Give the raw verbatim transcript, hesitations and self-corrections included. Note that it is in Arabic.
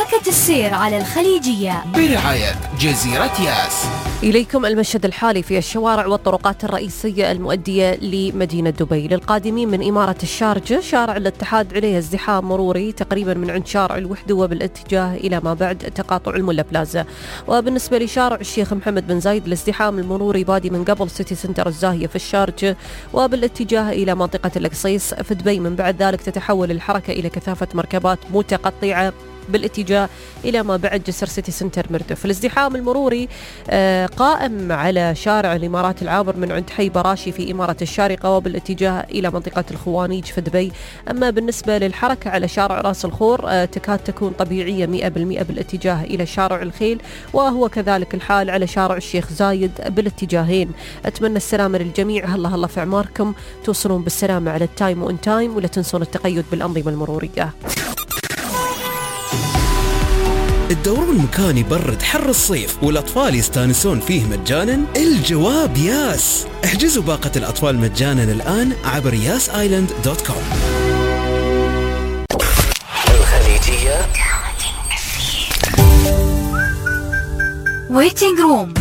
حركة السير على الخليجية برعاية جزيرة ياس. إليكم المشهد الحالي في الشوارع والطرقات الرئيسية المؤدية لمدينة دبي. للقادمين من إمارة الشارجة شارع الاتحاد عليه ازدحام مروري تقريبا من عند شارع الوحدة وبالاتجاه إلى ما بعد تقاطع الملا بلازا. وبالنسبة لشارع الشيخ محمد بن زايد الازدحام المروري بادي من قبل سيتي سنتر الزاهية في الشارجة وبالاتجاه إلى منطقة القصيص في دبي. من بعد ذلك تتحول الحركة إلى كثافة مركبات متقطعة بالاتجاه إلى ما بعد جسر سيتي سنتر مردف. الازدحام المروري قائم على شارع الإمارات العابر من عند حي براشي في إمارة الشارقة وبالاتجاه إلى منطقة الخوانيج في دبي. أما بالنسبة للحركة على شارع راس الخور تكاد تكون طبيعية مئة بالمئة بالاتجاه إلى شارع الخيل، وهو كذلك الحال على شارع الشيخ زايد بالاتجاهين. أتمنى السلامة للجميع، هلا هلا في عماركم، توصلون بالسلامة على التايم وإن تايم، ولا تنسون التقيد بالأنظمة المرورية. الدورون المكان يبرد حر الصيف والأطفال يستانسون فيه مجانا؟ الجواب ياس. احجزوا باقة الأطفال مجانا الآن عبر ياس آيلاند دوت كوم. الخليجية ويتنج روم